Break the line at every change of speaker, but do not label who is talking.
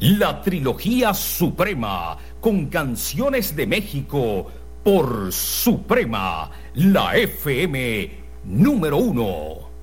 La trilogía Suprema, con canciones de México, por Suprema, la FM número 1.